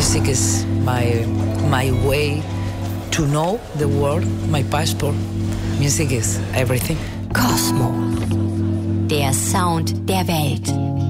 Music is my way to know the world, my passport. Music is everything. Cosmo. Der Sound der Welt.